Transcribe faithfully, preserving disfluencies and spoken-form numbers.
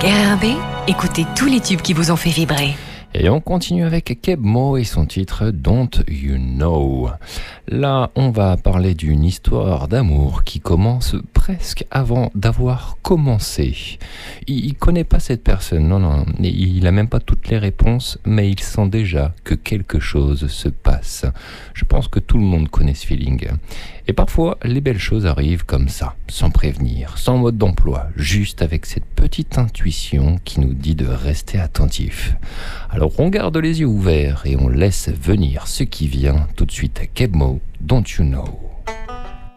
R R B, écoutez tous les tubes qui vous ont fait vibrer. Et on continue avec Keb Mo et son titre Don't You Know. Là, on va parler d'une histoire d'amour qui commence presque avant d'avoir commencé. Il, il connaît pas cette personne, non, non, il a même pas toutes les réponses, mais il sent déjà que quelque chose se passe. Je pense que tout le monde connaît ce feeling. Et parfois, les belles choses arrivent comme ça, sans prévenir, sans mode d'emploi, juste avec cette petite intuition qui nous dit de rester attentif. Alors on garde les yeux ouverts et on laisse venir ce qui vient tout de suite à Keb Mo, Don't You Know.